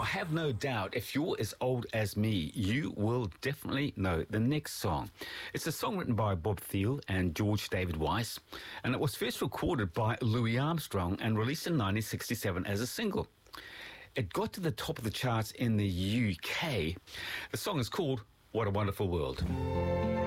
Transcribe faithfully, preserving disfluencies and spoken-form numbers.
have no doubt if you're as old as me, you will definitely know the next song. It's a song written by Bob Thiele and George David Weiss, and it was first recorded by Louis Armstrong and released in nineteen sixty-seven as a single. It got to the top of the charts in the U K. The song is called What a Wonderful World.